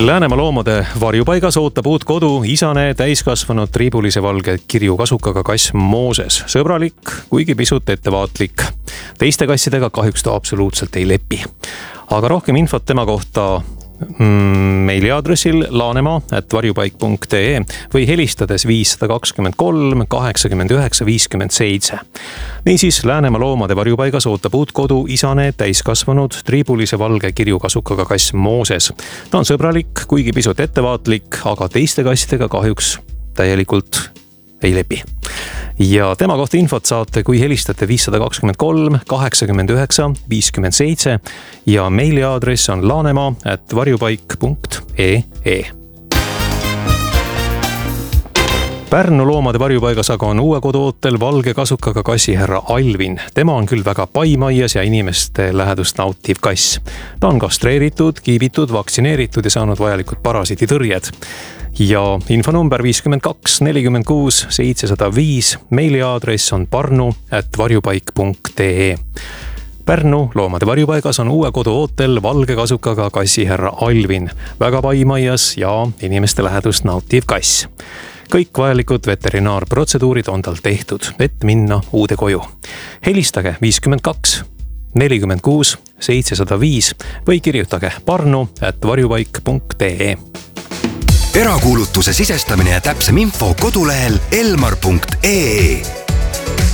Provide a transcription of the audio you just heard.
Läänemaa loomade varjupaigas ootab uut kodu isane täiskasvanud triibulise valge kirju kasukaga kass Mooses. Sõbralik, kuigi pisut ettevaatlik. Teiste kassidega kahjuks ta absoluutselt ei lepi. Aga rohkem infot tema kohta meiliaadressil laanemaa@varjupaik.ee või helistades 523 89 57. Niisiis, Läänemaa loomade varjupaigas ootab uut kodu isane täiskasvanud triibulise valge kirju kasukaga kass Mooses. Ta on sõbralik, kuigi pisut ettevaatlik, aga teiste kassidega kahjuks täielikult ei lepi. Ja tema kohta infot saate, kui helistate 523 89 57 ja meiliaadress on laanemaa@varjupaik.ee. Pärnu loomade varjupaigas aga on uue kodu ootel valge kasukaga kassi härra Alvin. Tema on küll väga paimaias ja inimeste lähedust nautiv kass. Ta on kastreeritud, kiibitud, vaktsineeritud ja saanud vajalikud parasiiditõrjed. Ja infonumber 52 46 705, meiliaadress on parnu@varjupaik.ee. Pärnu loomade varjupaigas on uue kodu ootel valge kasukaga kassi härra Alvin. Väga paimaias ja inimeste lähedust nautiv kass. Kõik vajalikud veterinaarprotseduurid on tal tehtud, et minna uude koju. Helistage 52 46 705 või kirjutage parnu@varjupaik.ee. Erakuulutuse sisestamine ja täpsem info kodulehel elmar.ee.